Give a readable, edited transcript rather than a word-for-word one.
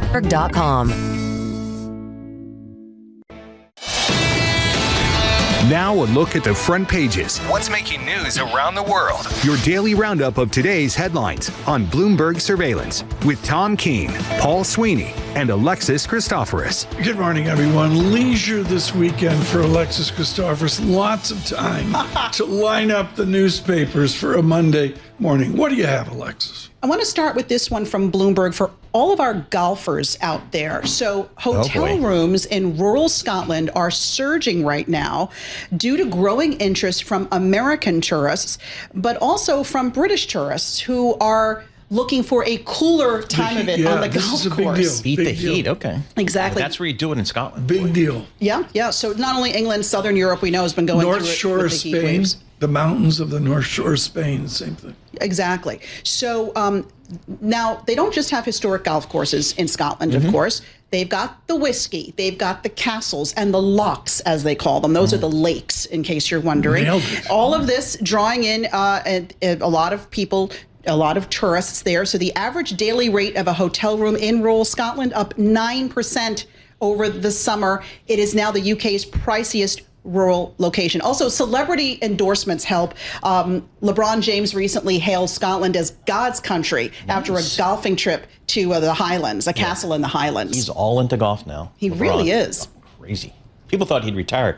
Bloomberg.com. Now a look at the front pages. What's making news around the world? Your daily roundup of today's headlines on Bloomberg Surveillance with Tom Keene, Paul Sweeney, and Alexis Christoforous. Good morning, everyone. Leisure this weekend for Alexis Christoforous. Lots of time to line up the newspapers for a Monday morning. What do you have, Alexis? I want to start with this one from Bloomberg for all of our golfers out there. So hotel rooms in rural Scotland are surging right now due to growing interest from American tourists, but also from British tourists who are looking for a cooler time of it on the golf course. Beat the heat, okay. Exactly. That's where you do it in Scotland. Big deal. Yeah. So not only England, Southern Europe, we know, has been going North through it Shore with of the heat Spain, waves. the mountains of the North Shore of Spain, same thing. Exactly. So now they don't just have historic golf courses in Scotland, of course. They've got the whiskey, they've got the castles and the lochs, as they call them. Those are the lakes, in case you're wondering. All of this drawing in a lot of people, a lot of tourists there. So the average daily rate of a hotel room in rural Scotland up 9% over the summer. It is now the UK's priciest rural location. Also, celebrity endorsements help. LeBron James recently hailed Scotland as God's country after a golfing trip to the Highlands, a castle in the Highlands. He's all into golf now. He really is. Crazy. People thought he'd retire.